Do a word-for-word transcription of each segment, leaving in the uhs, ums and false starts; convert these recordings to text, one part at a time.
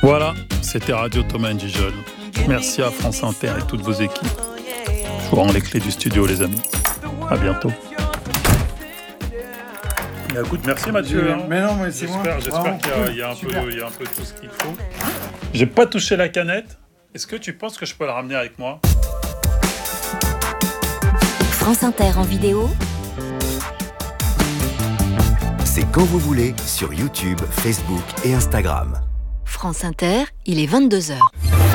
Voilà, c'était Radio Thomas and Gijol. Merci à France Inter et toutes vos équipes. Je vous rends les clés du studio, les amis. À bientôt. Mais écoute, merci Mathieu. Hein. Mais non, mais c'est j'espère, moi. j'espère Vraiment, qu'il y a, cool. il y a un Super. peu, il y a un peu tout ce qu'il faut. J'ai pas touché la canette. Est-ce que tu penses que je peux la ramener avec moi ? France Inter en vidéo. C'est quand vous voulez sur YouTube, Facebook et Instagram. France Inter, il est vingt-deux heures.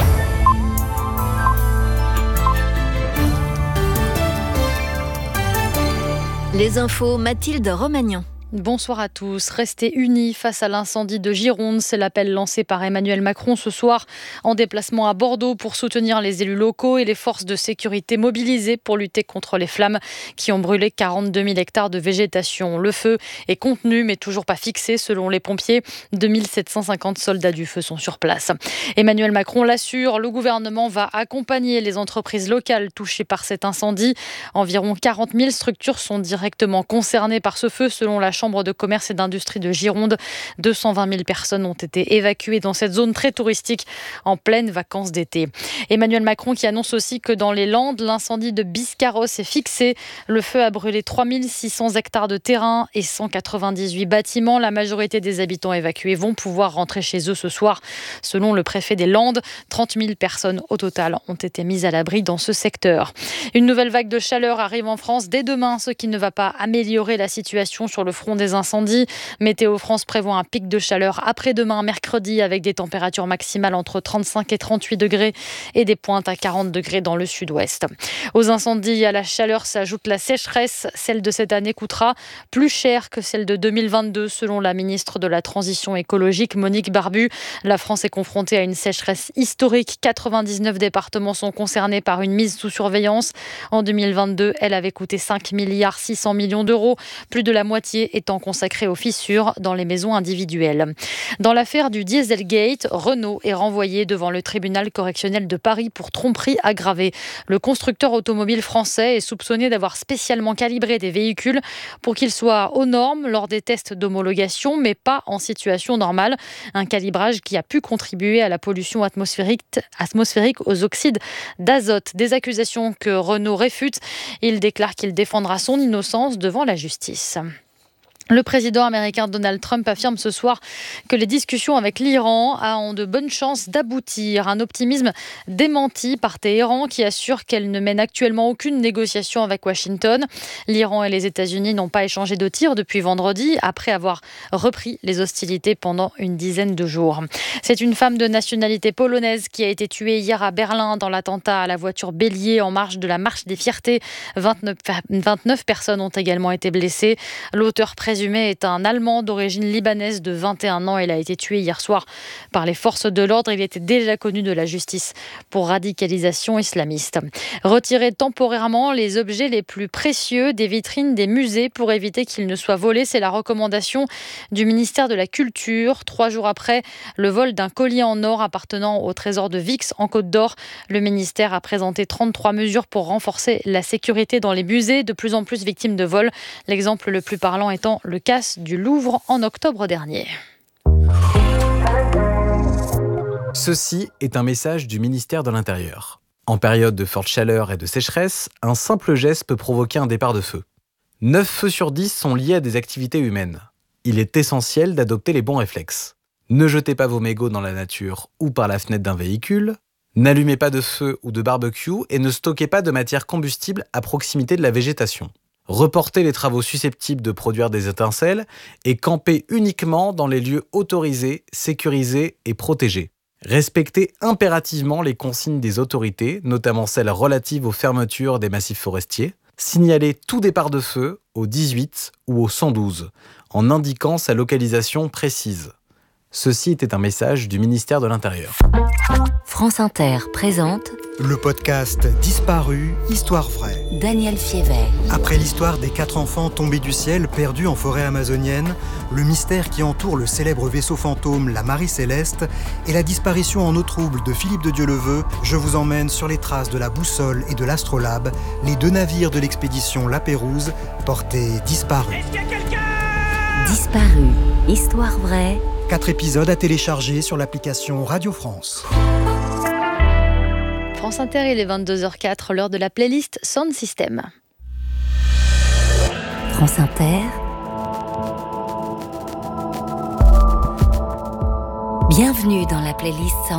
Les infos, Mathilde Romagnan. Bonsoir à tous. Restez unis face à l'incendie de Gironde. C'est l'appel lancé par Emmanuel Macron ce soir en déplacement à Bordeaux pour soutenir les élus locaux et les forces de sécurité mobilisées pour lutter contre les flammes qui ont brûlé quarante-deux mille hectares de végétation. Le feu est contenu mais toujours pas fixé selon les pompiers. deux mille sept cent cinquante soldats du feu sont sur place. Emmanuel Macron l'assure, le gouvernement va accompagner les entreprises locales touchées par cet incendie. Environ quarante mille structures sont directement concernées par ce feu selon la Chambre de commerce et d'industrie de Gironde. deux cent vingt mille personnes ont été évacuées dans cette zone très touristique en pleine vacances d'été. Emmanuel Macron qui annonce aussi que dans les Landes, l'incendie de Biscarrosse est fixé. Le feu a brûlé trois mille six cents hectares de terrain et cent quatre-vingt-dix-huit bâtiments. La majorité des habitants évacués vont pouvoir rentrer chez eux ce soir. Selon le préfet des Landes, trente mille personnes au total ont été mises à l'abri dans ce secteur. Une nouvelle vague de chaleur arrive en France dès demain, ce qui ne va pas améliorer la situation sur le front des incendies. Météo France prévoit un pic de chaleur après-demain, mercredi, avec des températures maximales entre trente-cinq et trente-huit degrés et des pointes à quarante degrés dans le sud-ouest. Aux incendies et à la chaleur s'ajoute la sécheresse. Celle de cette année coûtera plus cher que celle de deux mille vingt-deux, selon la ministre de la Transition écologique, Monique Barbu. La France est confrontée à une sécheresse historique. quatre-vingt-dix-neuf départements sont concernés par une mise sous surveillance. En deux mille vingt-deux, elle avait coûté cinq milliards six cents millions d'euros, plus de la moitié étant consacrée aux fissures dans les maisons individuelles. Dans l'affaire du Dieselgate, Renault est renvoyé devant le tribunal correctionnel de Paris pour tromperie aggravée. Le constructeur automobile français est soupçonné d'avoir spécialement calibré des véhicules pour qu'ils soient aux normes lors des tests d'homologation, mais pas en situation normale. Un calibrage qui a pu contribuer à la pollution atmosphérique, atmosphérique aux oxydes d'azote. Des accusations que Renault réfute. Il déclare qu'il défendra son innocence devant la justice. Le président américain Donald Trump affirme ce soir que les discussions avec l'Iran ont de bonnes chances d'aboutir. Un optimisme démenti par Téhéran qui assure qu'elle ne mène actuellement aucune négociation avec Washington. L'Iran et les États-Unis n'ont pas échangé de tirs depuis vendredi après avoir repris les hostilités pendant une dizaine de jours. C'est une femme de nationalité polonaise qui a été tuée hier à Berlin dans l'attentat à la voiture bélier en marge de la Marche des Fiertés. vingt-neuf, vingt-neuf personnes ont également été blessées. L'auteur présumé est un Allemand d'origine libanaise de vingt et un ans. Il a été tué hier soir par les forces de l'ordre. Il était déjà connu de la justice pour radicalisation islamiste. Retirer temporairement les objets les plus précieux des vitrines des musées pour éviter qu'ils ne soient volés, c'est la recommandation du ministère de la Culture. Trois jours après le vol d'un collier en or appartenant au trésor de Vix en Côte d'Or, le ministère a présenté trente-trois mesures pour renforcer la sécurité dans les musées, de plus en plus victimes de vols. L'exemple le plus parlant étant le casse du Louvre en octobre dernier. Ceci est un message du ministère de l'Intérieur. En période de forte chaleur et de sécheresse, un simple geste peut provoquer un départ de feu. neuf feux sur dix sont liés à des activités humaines. Il est essentiel d'adopter les bons réflexes. Ne jetez pas vos mégots dans la nature ou par la fenêtre d'un véhicule. N'allumez pas de feu ou de barbecue et ne stockez pas de matière combustible à proximité de la végétation. Reportez les travaux susceptibles de produire des étincelles et campez uniquement dans les lieux autorisés, sécurisés et protégés. Respectez impérativement les consignes des autorités, notamment celles relatives aux fermetures des massifs forestiers. Signalez tout départ de feu au dix-huit ou au cent douze, en indiquant sa localisation précise. Ceci était un message du ministère de l'Intérieur. France Inter présente le podcast Disparu, Histoire vraie. Daniel Fiévet. Après l'histoire des quatre enfants tombés du ciel perdus en forêt amazonienne, le mystère qui entoure le célèbre vaisseau fantôme, la Marie Céleste, et la disparition en eau trouble de Philippe de Dieuleveux, je vous emmène sur les traces de la Boussole et de l'Astrolabe, les deux navires de l'expédition La Pérouse, portés disparus. Disparu, Histoire vraie. Quatre épisodes à télécharger sur l'application Radio France. France Inter, il est vingt-deux heures quatre, l'heure de la playlist Sound System. France Inter. Bienvenue dans la playlist Sound